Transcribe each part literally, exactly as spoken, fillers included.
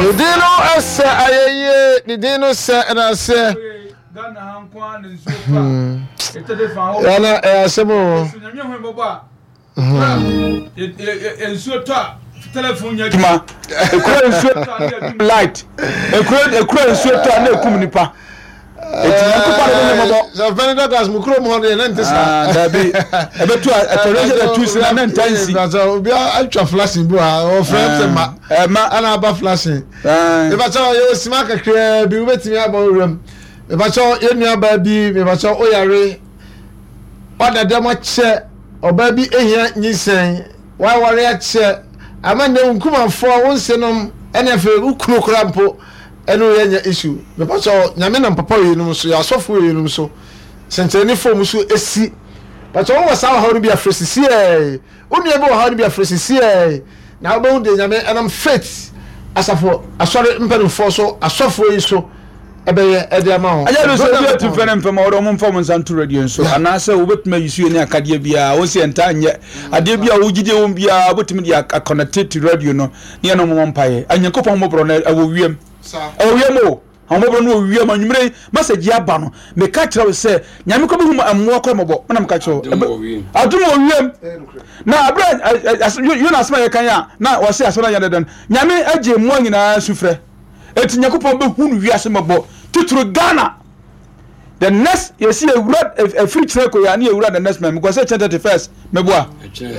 Nidino ese ayeye, nidino se na se. Gana hankwa ne nsupa. Etede fa ho. Yana e asemo. Nyame ho boba. E e nsupa telephone nya duma. Ekura nsupa light. Ekura ekura nsupa na ekum nipa. Eti nkupa ne mobo. So Venegas mukro mo de na ntisa. Ah, dabi. Ebetu atoroje da two sina na ntansi. So obi atwa flashing bu a o frame ma. Eh ma ana aba flashing. Ah. E ba cho yo sima kakra bi ubetimi aba wram. E ba cho yenu aba bi, me ba cho oyare. Oda dem ache oba bi ehia nyisen. Wa ware ache. Amande nkumafo wonsenom ene fe ukunu krampo. Eno yenya issue. Me pa so nyame na papa yinum so ya sofo yinum so. Senteni form so esi. But so was how to be a fresi eh. Unu ebe how to be a fresi eh. Na obo de nyame enam faith asafo asore mpenu fo so asofo yi so ebe ye ede ama ho. Aja do so bi to fene mpem odo mo mfom nsantu radio so anase wo betuma yisu ni akade bia wo se enta anye ade bia wo gide wo bia betuma dia connected to radio no ne no mo mpaye anyankopon mo bro na awo wiem sa awo wiem o Homo bro no wiem anwumre message aba no me ka kire se nyame ko bi hu amwo ko mobo na me ka kire adum o wiem na abra you na asma ye kan ya na wo se asma ya dedan nyame age mo nyina sufre eti nyakopon be hu no wiase mobo titru Ghana the next you see a word a free trade ko ya na ewura the next man because say thirty-first meboa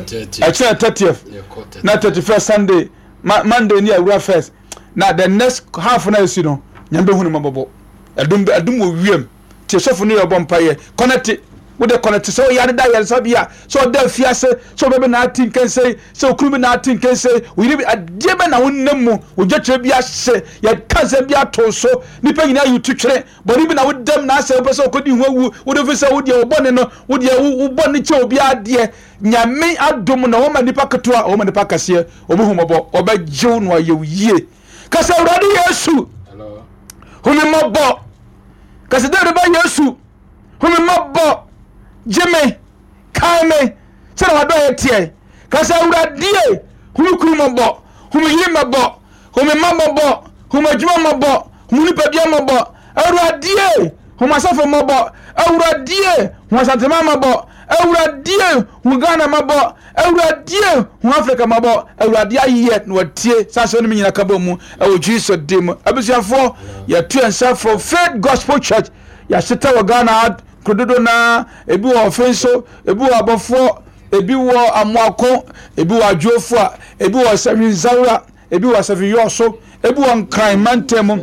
thirtieth na thirty-first Sunday Monday ni ewura first na the next half na you know nyambe hu no mobo adum adum wo wiem tie sofo no yobom paye connect with the connect so ya da ya sabia so da fiase so be na tin kan say so kuru na tin kan say we be adebe na wonnam mu wo jetre bia hye ya kanse bia to so nipa nyina yu twetwere boni bi na wodam na say be so kodi hu awu wo do fi say wo de wo bone no wo de wo bone che obi ade nyame adom na wo ma nipa ketoa wo ma nipa kase obi hu mobo oba jew no aye yie kase urade Yesu hello huni mobo kase de ba Yesu huni mobo Jimmy, Kaime, Sana Wadoya Tie, Kasa Uradie, Humukumabo, Humimabo, Humimabo, Humajumabo, Humipadiamabo, Auradie, Humasafa Mabo, Auradie, Humasatamabo, Auradie, Hugana Mabo, Auradie, Huafrica Mabo, Auradia yet, no tie, Sassonim in a Kabomu, our Jesus Dim, Abusia for, your two and self for Faith Gospel Church, Yasita Wagana. Kododo na ebi wo ofenso ebi wo abofo ebi wo amwako ebi wo adwofo a ebi wo sawinzaura ebi wo safiyoso ebi wo nkran mantemu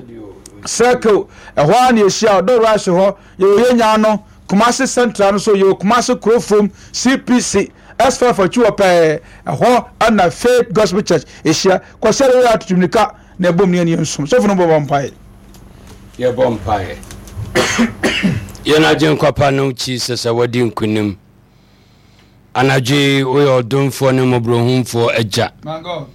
circle ehwa na ehia odoro ahye ho ye yenya no Kumasi Central no so ye Kumasi Krofom C P C S four for chuo pe ehwa ana Faith Gospel Church ehia kwasere ya tutumnika na ebom ne ne nsum so funu bo mpae ye bo mpae Yana jen kwapa no Jesus awadi nkunim anaje oyo domfo ne mobrohumfo agya my God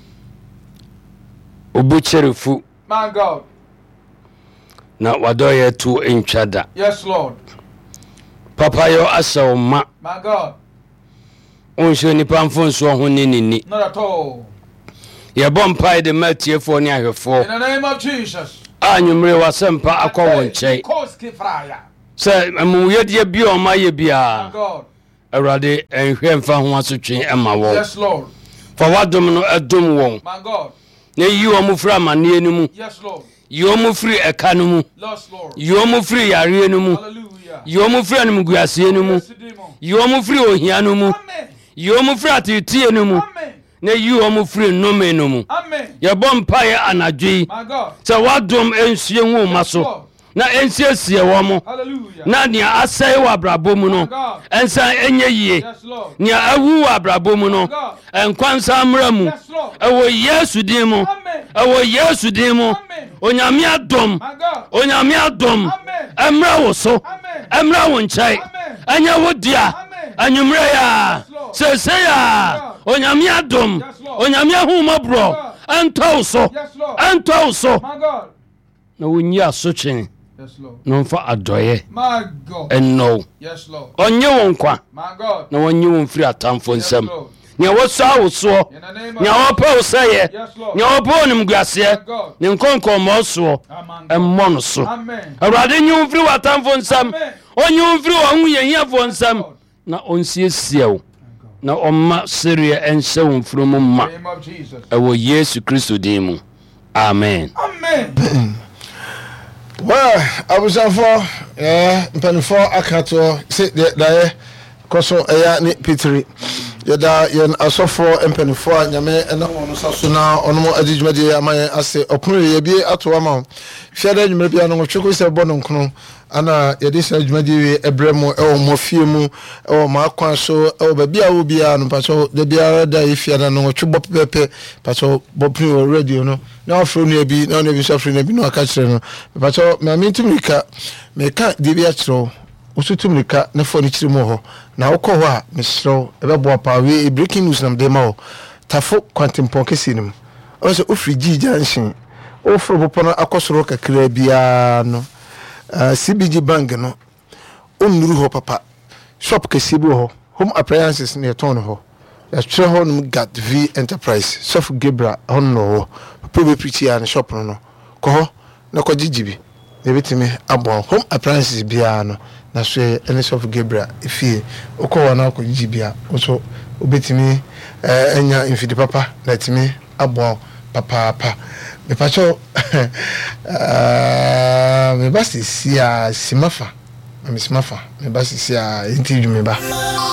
obucherefu my God na wadoye tu entwada yes Lord papa yo asawma my God onso ni pamfo nso ho ne nini not at all ye bompai de matiefo ne ahwefo in the name of Jesus anyumre wasempa akọ wonche se mu yedie bi o ma ye bia God awrade enhwe mfa ho asotwe ema wo yes Lord for wadom no adom won my God ne yi o mu fra mane enu mu yes Lord yi o mu fri eka no mu yes Lord yi o mu fri yare enu mu hallelujah yi o mu fri anum guase enu mu yi o mu fri ohia no mu amen yi o mu fri atiti enu mu amen ne yi o mu fri nome enu mu amen ye bompa ye anadwi my God se wadom ensue hu maso na ensiesie wo mo hallelujah na nia asai wa brabo mu no ensa enye yie yes Lord nia awu wa brabo mu no enkwansa amra mu ewo Yesu din mu ewo Yesu din mu onyame adom my God onyame adom emra wo so emra wo nchai anya wo dia anyumre ya sese ya onyame adom onyame hu mabro ento so ento so my God na wonyi asotwe yes Lord no fa adoye my God and no yes Lord onye wonkwa my God na wonyi won free atamfo nsam nya wosa wo so nya wopa wo saye nya wopa onim guase ne nkonko mo so emmo no so awurade nyumfiri watamfo nsam onyumfiri wo hu yehiafo nsam na onsiesie wo na omma serie ense wo mfrum ma ewo Yesu Kristo din mu amen amen. Well, I was on for eh mpanifo akato se dae koso eya ni Petri yada yen asofo mpanifo anyame ena wono saso na onomo agijumade amaye ase okunu ye bi ato ama fiada nyumre bia no tweko se bono nkunu ana yede se agijumade we ebremu e wo mofie mu e wo makwan so e wo ba bia wo bia no pacho de bia da ifiada no twebo pepe pacho bopri o radio no na afro no bi na no bi so afro no bi no aka kire no pacho me amintimika me ka de bia kiro usutumika na fo ni kire mu ho na wokọ ho a mesro ebebo pa we breaking news nam de ma ho tafo kwantimpon kesinim o se ofri gi junction o fro popo na akosoro kakra bia no C B G bank no onuru ho papa shop kesibu ho home appliances ne ton ho ya tre ho no Gat V Enterprise sof Gebra honno probe pretty an shop no no ko ho na ko gigibi e betimi abon home appliances bia no na so ene sof Gebra ifie okọ na ko gigibia so obetimi eh enya infidi papa na timi abon papa papa me pacho ah me basi sia simafa me simafa me basi sia inti me ba